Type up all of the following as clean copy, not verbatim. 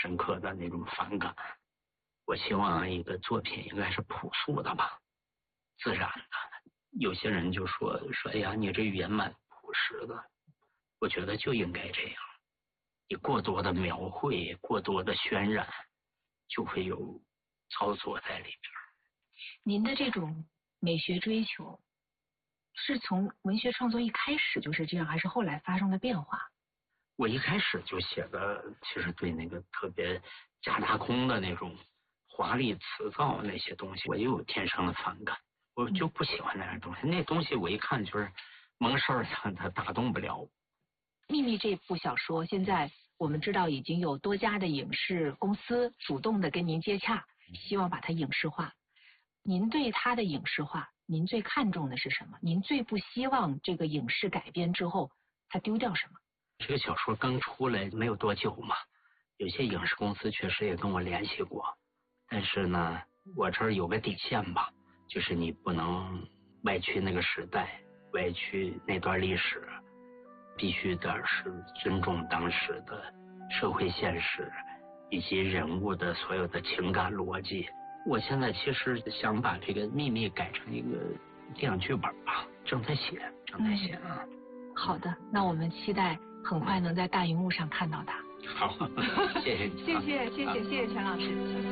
深刻的那种反感。我希望一个作品应该是朴素的吧，自然的。有些人就说哎呀，你这语言蛮朴实的，我觉得就应该这样。你过多的描绘，过多的渲染，就会有操作在里边。 您的这种美学追求是从文学创作一开始就是这样，还是后来发生了变化？ 我一开始就写的，其实对那个特别假大空的那种华丽辞藻那些东西，我就有天生的反感，我就不喜欢那样东西。那东西我一看就是蒙事儿，它打动不了我。 秘密这部小说现在我们知道已经有多家的影视公司主动的跟您接洽，希望把它影视化。您对它的影视化，您最看重的是什么？您最不希望这个影视改编之后它丢掉什么？ 这个小说刚出来没有多久嘛，有些影视公司确实也跟我联系过，但是呢，我这儿有个底线吧，就是你不能歪曲那个时代，歪曲那段历史，必须得是尊重当时的社会现实以及人物的所有的情感逻辑。我现在其实想把这个秘密改成一个电影剧本吧，正在写啊。 好的，那我们期待很快能在大荧幕上看到它。 好，谢谢你。 谢谢陈老师。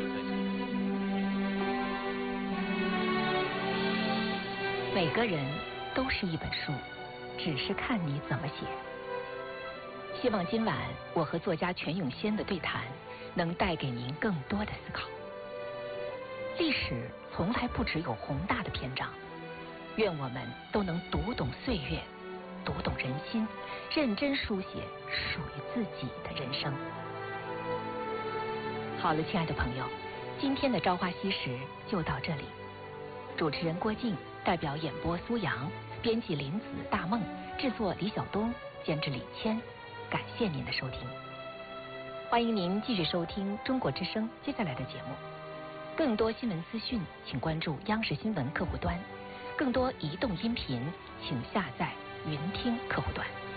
每个人都是一本书，只是看你怎么写。希望今晚我和作家全永先的对谈能带给您更多的思考。历史从来不只有宏大的篇章，愿我们都能读懂岁月，读懂人心，认真书写属于自己的人生。好了，亲爱的朋友，今天的朝花夕拾就到这里。主持人郭靖，代表演播苏阳，编辑林子、大梦，制作李晓东，监制李谦。感谢您的收听，欢迎您继续收听中国之声接下来的节目。更多新闻资讯，请关注央视新闻客户端；更多移动音频，请下载云听客户端。